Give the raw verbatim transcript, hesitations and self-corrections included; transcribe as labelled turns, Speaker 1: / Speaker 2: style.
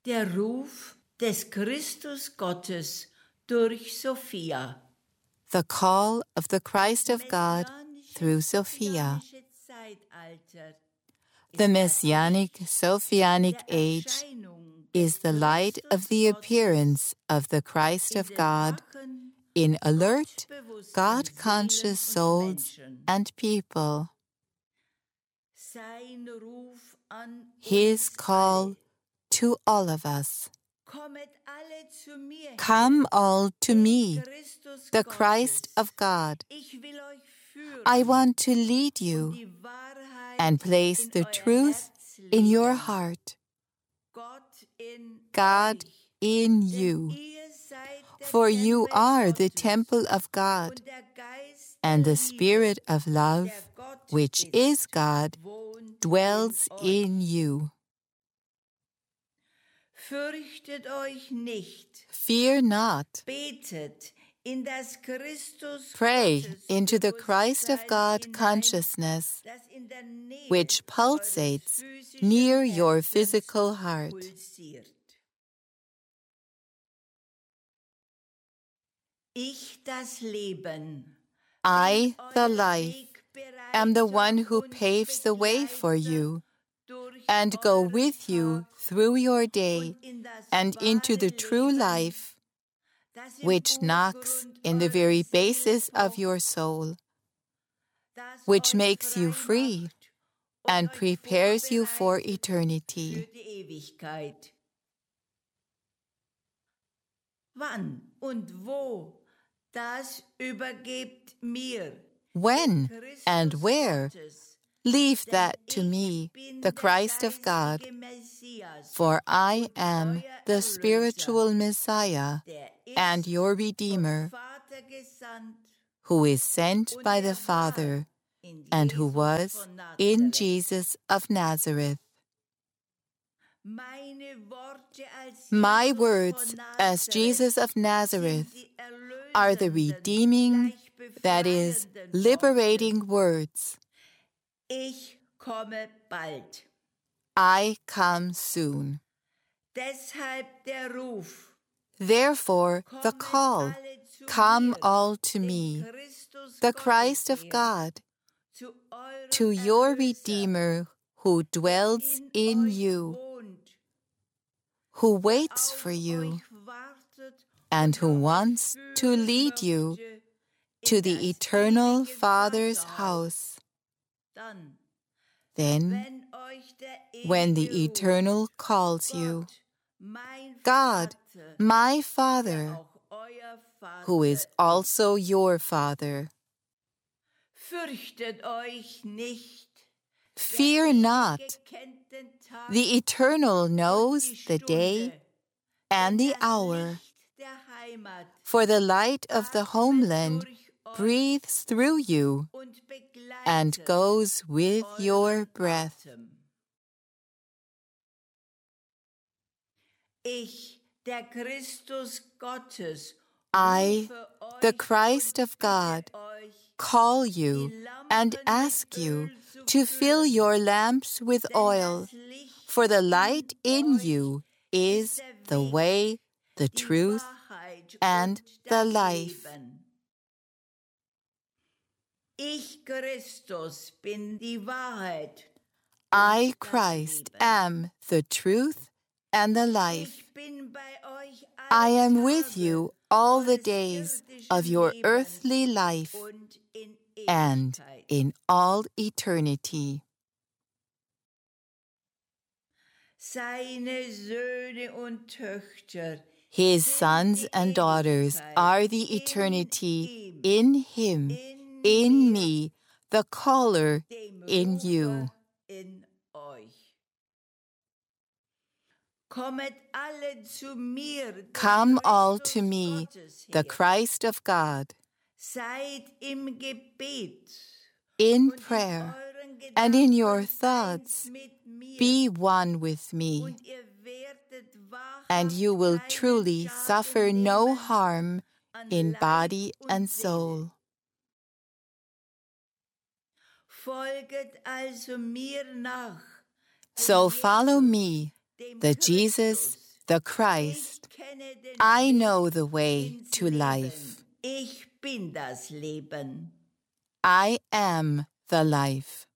Speaker 1: Der Ruf des Christus Gottes durch Sophia.
Speaker 2: The call of the Christ of God through Sophia. The Messianic Sophianic age is the light of the appearance of the Christ of God in alert, God-conscious souls and people. His call to all of us. Come all to me, the Christ of God. I want to lead you and place the truth in your heart. God in you. For you are the temple of God, and the Spirit of love, which is God, dwells in you.
Speaker 1: Fürchtet euch nicht.
Speaker 2: Fear not.
Speaker 1: Betet in das Christus
Speaker 2: Pray into the Christ of God consciousness, which pulsates near your physical heart.
Speaker 1: Ich, das Leben,
Speaker 2: I, the life, am the one who paves the way for you and go with you through your day and into the true life, which knocks in the very basis of your soul, which makes you free and prepares you for eternity.
Speaker 1: Wann und wo, das übergebt mir.
Speaker 2: When and where? Leave that to me, the Christ of God, for I am the spiritual Messiah and your Redeemer, who is sent by the Father and who was in Jesus of Nazareth. My words as Jesus of Nazareth are the redeeming, that is, liberating words.
Speaker 1: Ich komme bald.
Speaker 2: I come soon.
Speaker 1: Deshalb der Ruf.
Speaker 2: Therefore the call, come all to me, the Christ of God, to your Redeemer who dwells in you, who waits for you, and who wants to lead you to the eternal Father's house. Then, when the Eternal calls you, God, my Father, who is also your Father. Fear not. The Eternal knows the day and the hour, for the light of the homeland breathes through you and goes with your breath.
Speaker 1: Ich, der Christus Gottes,
Speaker 2: I, the Christ of God, call you and ask you to fill your lamps with oil, for the light in you is the way, the truth, and the life.
Speaker 1: Ich, Christus, bin die Wahrheit.
Speaker 2: I, Christ, am the truth and the life. I am with you all the days of your earthly life and in all eternity.
Speaker 1: Seine Söhne und Töchter,
Speaker 2: his sons and daughters are the eternity in him, in me, the caller in you. Come all to me, the Christ of God, in prayer and in your thoughts. Be one with me, and you will truly suffer no harm in body and soul. So follow me, the Jesus the Christ.
Speaker 1: Ich kenne den
Speaker 2: I
Speaker 1: Weg
Speaker 2: know the way
Speaker 1: ins
Speaker 2: to
Speaker 1: Leben.
Speaker 2: life.
Speaker 1: Ich bin das Leben.
Speaker 2: I am the life.